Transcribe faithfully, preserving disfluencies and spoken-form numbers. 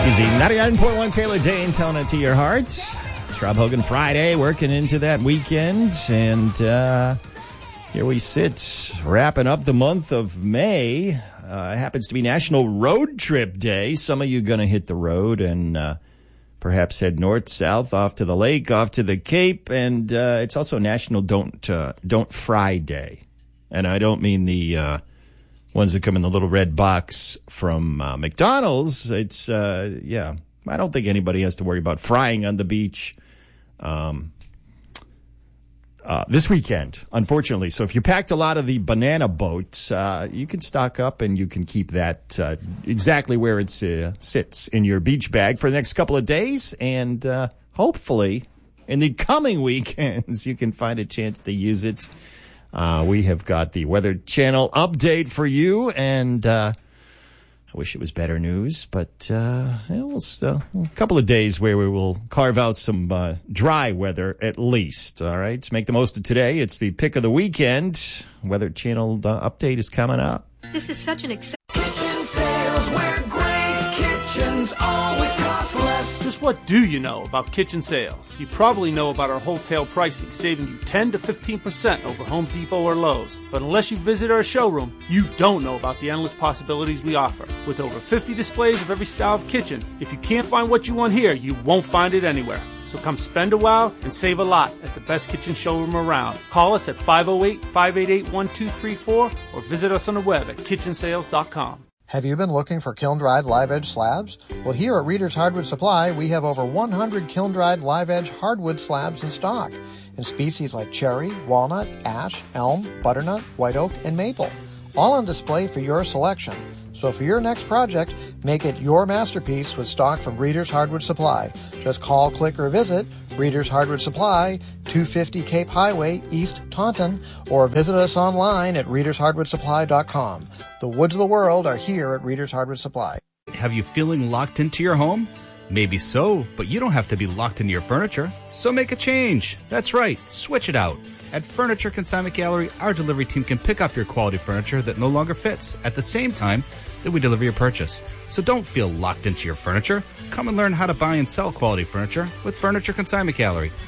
Easy. ninety-nine point one Taylor Dane telling it to your heart. It's Rob Hogan Friday, working into that weekend. And uh, here we sit, wrapping up the month of May. Uh, it happens to be National Road Trip Day. Some of you going to hit the road and uh, perhaps head north, south, off to the lake, off to the Cape. And uh, it's also National Don't uh, Don't Fry Day. And I don't mean the... Uh, ones that come in the little red box from uh, McDonald's. It's, uh, yeah, I don't think anybody has to worry about frying on the beach um, uh, this weekend, unfortunately. So if you packed a lot of the banana boats, uh, you can stock up and you can keep that uh, exactly where it uh, sits in your beach bag for the next couple of days. And uh, hopefully in the coming weekends, you can find a chance to use it. Uh, we have got the Weather Channel update for you, and uh, I wish it was better news, but uh, it was uh, a couple of days where we will carve out some uh, dry weather at least. All right, to make the most of today, it's the pick of the weekend. Weather Channel uh, update is coming up. This is such an exciting Kitchen sales where great kitchens always cost less. Just what do you know about kitchen sales? You probably know about our wholesale pricing, saving you ten to fifteen percent over Home Depot or Lowe's. But unless you visit our showroom, you don't know about the endless possibilities we offer. With over fifty displays of every style of kitchen, if you can't find what you want here, you won't find it anywhere. So come spend a while and save a lot at the best kitchen showroom around. Call us at five oh eight, five eight eight, one two three four or visit us on the web at kitchen sales dot com. Have you been looking for kiln-dried live-edge slabs? Well, here at Reader's Hardwood Supply, we have over one hundred kiln-dried live-edge hardwood slabs in stock in species like cherry, walnut, ash, elm, butternut, white oak, and maple, all on display for your selection. So for your next project, make it your masterpiece with stock from Reader's Hardwood Supply. Just call, click, or visit Reader's Hardwood Supply, two fifty Cape Highway, East Taunton, or visit us online at readers hardwood supply dot com. The woods of the world are here at Reader's Hardwood Supply. Have you feeling locked into your home? Maybe so, but you don't have to be locked into your furniture. So make a change. That's right, switch it out. At Furniture Consignment Gallery, our delivery team can pick up your quality furniture that no longer fits at the same time that we deliver your purchase. So don't feel locked into your furniture. Come and learn how to buy and sell quality furniture with Furniture Consignment Gallery.